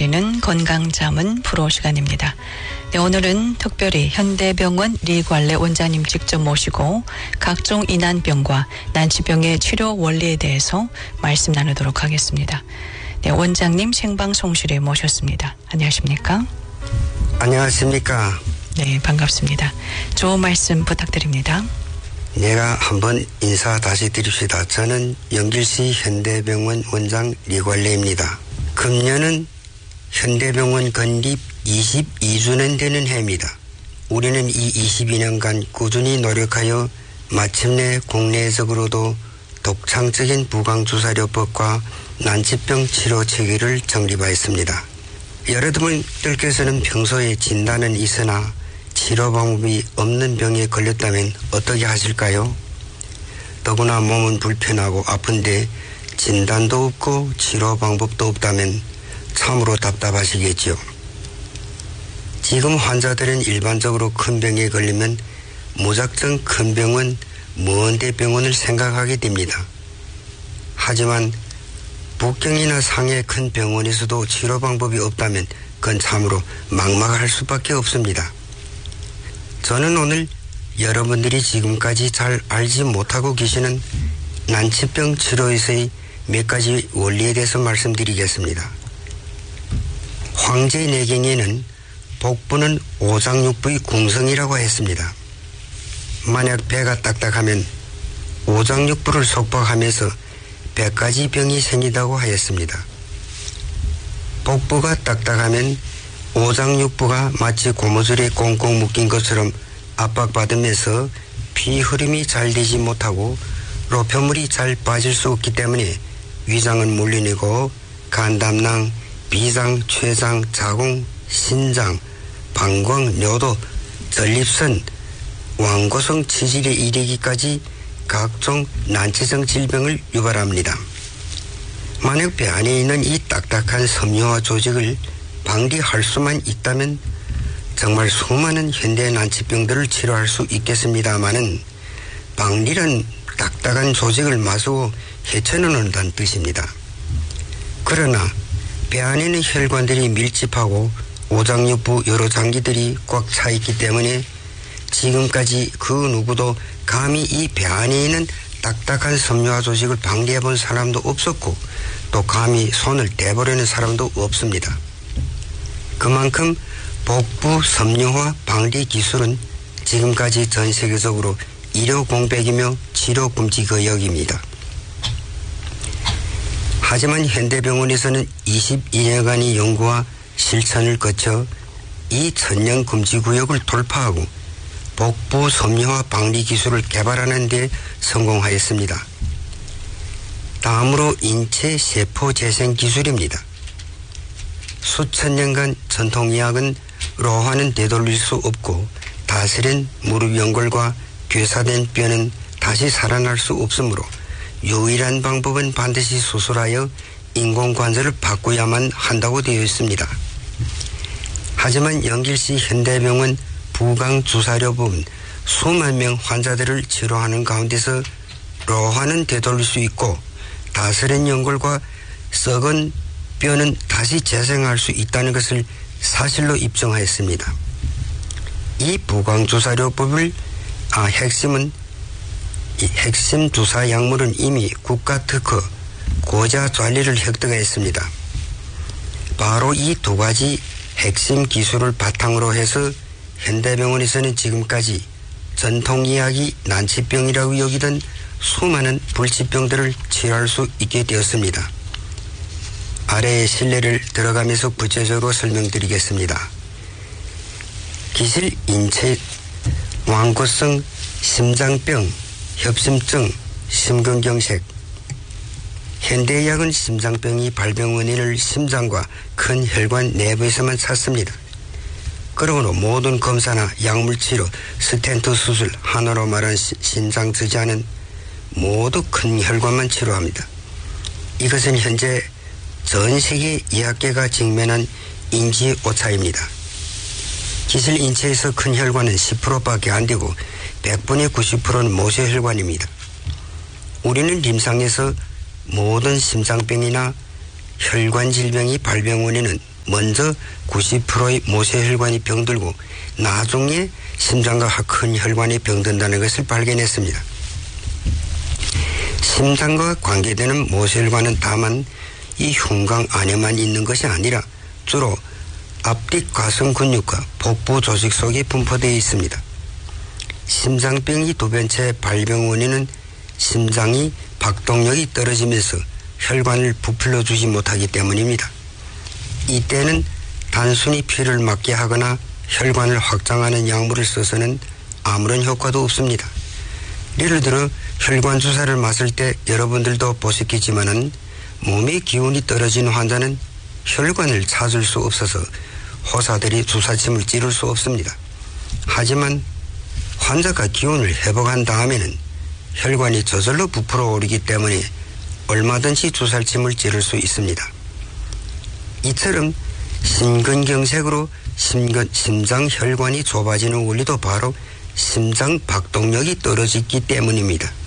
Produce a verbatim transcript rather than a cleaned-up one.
드리는 건강자문 프로 시간입니다. 네, 오늘은 특별히 현대병원 리관래 원장님 직접 모시고 각종 이난병과 난치병의 치료 원리에 대해서 말씀 나누도록 하겠습니다. 네, 원장님 생방송실에 모셨습니다. 안녕하십니까? 안녕하십니까? 네, 반갑습니다. 좋은 말씀 부탁드립니다. 내가 한번 인사 다시 드립시다. 저는 영길시 현대병원 원장 리관래입니다. 금년은 현대병원 건립 이십이 주년 되는 해입니다. 우리는 이 이십이 년간 꾸준히 노력하여 마침내 국내적으로도 독창적인 부강주사료법과 난치병 치료 체계를 정립하였습니다. 여러분들께서는 평소에 진단은 있으나 치료 방법이 없는 병에 걸렸다면 어떻게 하실까요? 더구나 몸은 불편하고 아픈데 진단도 없고 치료 방법도 없다면 참으로 답답하시겠지요. 지금 환자들은 일반적으로 큰 병에 걸리면 무작정 큰 병원, 먼데 병원을 생각하게 됩니다. 하지만 북경이나 상해 큰 병원에서도 치료 방법이 없다면 그건 참으로 막막할 수밖에 없습니다. 저는 오늘 여러분들이 지금까지 잘 알지 못하고 계시는 난치병 치료에서의 몇 가지 원리에 대해서 말씀드리겠습니다. 황제내경에는 복부는 오장육부의 궁성이라고 했습니다. 만약 배가 딱딱하면 오장육부를 속박하면서 백 가지 병이 생기다고 하였습니다. 복부가 딱딱하면 오장육부가 마치 고무줄에 꽁꽁 묶인 것처럼 압박받으면서 피 흐름이 잘 되지 못하고 로표물이 잘 빠질 수 없기 때문에 위장은 물려내고 간담낭, 비장, 췌장, 자궁, 신장, 방광, 뇨도, 전립선, 왕고성 치질에 이르기까지 각종 난치성 질병을 유발합니다. 만약 배 안에 있는 이 딱딱한 섬유화 조직을 방리할 수만 있다면 정말 수많은 현대 난치병들을 치료할 수 있겠습니다마는 방리는 딱딱한 조직을 마수고 헤쳐놓는다는 뜻입니다. 그러나 배 안에는 혈관들이 밀집하고 오장육부 여러 장기들이 꽉 차 있기 때문에 지금까지 그 누구도 감히 이 배 안에 있는 딱딱한 섬유화 조직을 방리해 본 사람도 없었고 또 감히 손을 대보려는 사람도 없습니다. 그만큼 복부 섬유화 방리 기술은 지금까지 전 세계적으로 의료 공백이며 치료 금지 거역입니다. 하지만 현대병원에서는 이십이 년간의 연구와 실천을 거쳐 이 천년 금지 구역을 돌파하고 복부 섬유화 방리 기술을 개발하는 데 성공하였습니다. 다음으로 인체 세포 재생 기술입니다. 수천 년간 전통의학은 로화는 되돌릴 수 없고 다스린 무릎 연골과 괴사된 뼈는 다시 살아날 수 없으므로 유일한 방법은 반드시 수술하여 인공관절을 바꾸야만 한다고 되어 있습니다. 하지만 영길시 현대병원 부강주사료법은 수만 명 환자들을 치료하는 가운데서 로화는 되돌릴 수 있고 다스린 연골과 썩은 뼈는 다시 재생할 수 있다는 것을 사실로 입증하였습니다. 이 부강주사료법을 아, 핵심은 이 핵심 주사 약물은 이미 국가특허 고자专利를 획득했습니다. 바로 이 두 가지 핵심 기술을 바탕으로 해서 현대병원에서는 지금까지 전통의학이 난치병이라고 여기던 수많은 불치병들을 치료할 수 있게 되었습니다. 아래의 실내를 들어가면서 구체적으로 설명드리겠습니다. 기실 인체 왕고성 심장병, 협심증, 심근경색. 현대의학은 심장병이 발병 원인을 심장과 큰 혈관 내부에서만 찾습니다. 그러므로 모든 검사나 약물치료, 스텐트 수술, 하나로 말한 신장 저지하는 모두 큰 혈관만 치료합니다. 이것은 현재 전 세계 의학계가 직면한 인지 오차입니다. 기실 인체에서 큰 혈관은 십 퍼센트밖에 안 되고 백분의 구십 퍼센트는 모세혈관입니다. 우리는 임상에서 모든 심장병이나 혈관 질병이 발병 원인은 먼저 구십 퍼센트의 모세혈관이 병들고 나중에 심장과 큰 혈관이 병든다는 것을 발견했습니다. 심장과 관계되는 모세혈관은 다만 이 흉곽 안에만 있는 것이 아니라 주로 앞뒤 가슴 근육과 복부 조직 속에 분포되어 있습니다. 심장병이 두 번째 발병 원인은 심장이 박동력이 떨어지면서 혈관을 부풀려 주지 못하기 때문입니다. 이때는 단순히 피를 막게 하거나 혈관을 확장하는 약물을 써서는 아무런 효과도 없습니다. 예를 들어 혈관 주사를 맞을 때 여러분들도 보셨겠지만은 몸의 기운이 떨어진 환자는 혈관을 찾을 수 없어서 호사들이 주사침을 찌를 수 없습니다. 하지만 환자가 기운을 회복한 다음에는 혈관이 저절로 부풀어 오르기 때문에 얼마든지 주사침을 찌를 수 있습니다. 이처럼 심근경색으로 심근, 심장 혈관이 좁아지는 원리도 바로 심장 박동력이 떨어지기 때문입니다.